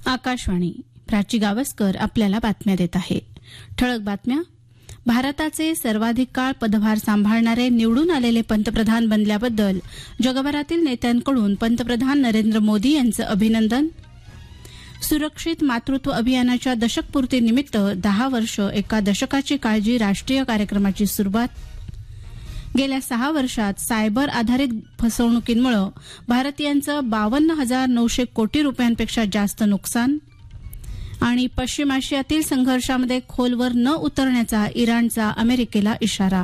आकाशवाणी. प्राची गावस्कर आपल्याला बातम्या देत आहे. ठळक बातम्या. भारताचे सर्वाधिक काळ पदभार सांभाळणारे निवडून आलेले पंतप्रधान बनल्याबद्दल जगभरातील नेत्यांकडून पंतप्रधान नरेंद्र मोदी यांचं अभिनंदन. सुरक्षित मातृत्व अभियानाच्या दशकपूर्तीनिमित्त 10 वर्ष एका दशकाची काळजी राष्ट्रीय कार्यक्रमाची सुरुवात. गेल्या 6 वर्षात सायबर आधारित फसवणुकींमुळे भारतीयांचं 52,900 कोटी रुपयांपेक्षा जास्त नुकसान. आणि पश्चिम आशियातील संघर्षामध्ये खोलवर न उतरण्याचा इराणचा अमेरिकेला इशारा.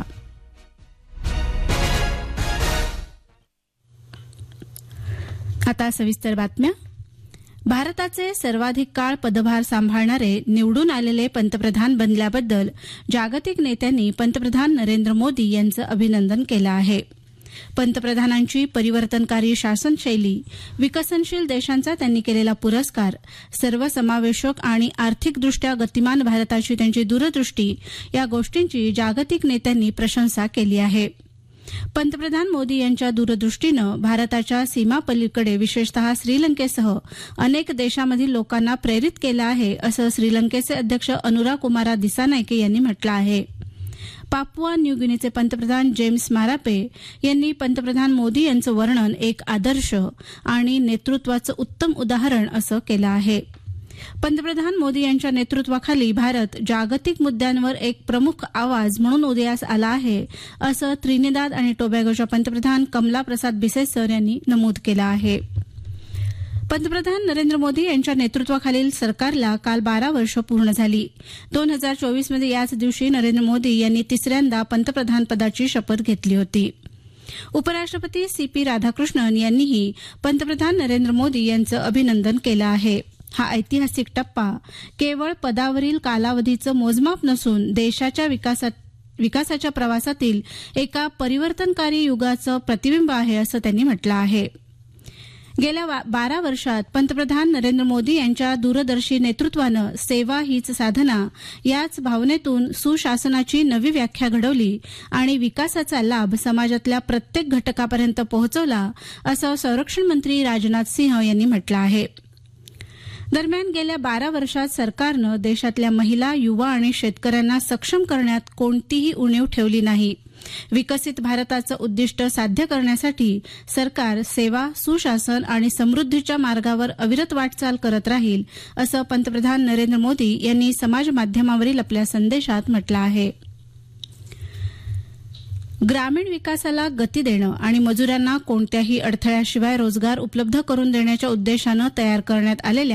आता सविस्तर बातम्या. भारताचे सर्वाधिक काळ पदभार सांभाळणारे निवडून आलेले पंतप्रधान बनल्याबद्दल जागतिक नेत्यांनी पंतप्रधान नरेंद्र मोदी यांचं अभिनंदन केलं आहे. पंतप्रधानांची परिवर्तनकारी शासनशैली, विकसनशील देशांचा त्यांनी केलेला पुरस्कार, सर्वसमावेशक आणि आर्थिकदृष्ट्या गतिमान भारताची त्यांची दूरदृष्टी या गोष्टींची जागतिक नेत्यांनी प्रशंसा केली आहे. पंतप्रधान मोदी यांच्या दूरदृष्टीनं भारताच्या सीमापलीकडे विशेषतः श्रीलंकेसह अनेक देशांमधील लोकांना प्रेरित केलं आहे, असं श्रीलंकेचे अध्यक्ष अनुराकुमारा दिसानायके यांनी म्हटलं आहे. पापुआ न्यू गिनीचे पंतप्रधान जेम्स मारापे यांनी पंतप्रधान मोदी यांचं वर्णन एक आदर्श आणि नेतृत्वाचं उत्तम उदाहरण असं केलं आहे. पंतप्रधान मोदी यांच्या नेतृत्वाखाली भारत जागतिक मुद्द्यांवर एक प्रमुख आवाज म्हणून उदयास आला आहे, असं त्रिनिदाद आणि टोबॅगोच्या पंतप्रधान कमला प्रसाद बिसेसर यांनी नमूद केलं आहे. पंतप्रधान नरेंद्र मोदी यांच्या नेतृत्वाखालील सरकारला काल 12 वर्ष पूर्ण झाली. 2024 मध्ये याच दिवशी नरेंद्र मोदी यांनी तिसऱ्यांदा पंतप्रधानपदाची शपथ घेतली होती. उपराष्ट्रपती सीपी राधाकृष्णन यांनीही पंतप्रधान नरेंद्र मोदी यांचं अभिनंदन केलं आहे. हा ऐतिहासिक टप्पा केवळ पदावरील कालावधीचं मोजमाप नसून देशाच्या विकासाच्या प्रवासातील एका परिवर्तनकारी युगाचं प्रतिबिंब आहे, असं त्यांनी म्हटलं आहे. गेल्या 12 वर्षात पंतप्रधान नरेंद्र मोदी यांच्या दूरदर्शी नेतृत्वानं सेवा हीच साधना याच भावनेतून सुशासनाची नवी व्याख्या घडवली आणि विकासाचा लाभ समाजातल्या प्रत्येक घटकापर्यंत पोहोचवला, असं संरक्षण मंत्री राजनाथ सिंह यांनी म्हटलं आहे. दरम्यान गेल्या 12 वर्षात सरकारनं देशातल्या महिला, युवा आणि शेतकऱ्यांना सक्षम करण्यात कोणतीही उणीव ठेवली नाही. विकसित भारताचं उद्दिष्ट साध्य करण्यासाठी सरकार सेवा, सुशासन आणि समृद्धीच्या मार्गावर अविरत वाटचाल करत राहील, असं पंतप्रधान नरेंद्र मोदी यांनी समाज माध्यमावरील आपल्या संदेशात म्हटलं आहे. ग्रामीण विकासाला गती देणं आणि मजुरांना कोणत्याही अडथळ्याशिवाय रोजगार उपलब्ध करून देण्याच्या उद्देशानं तयार करण्यात आलेल्या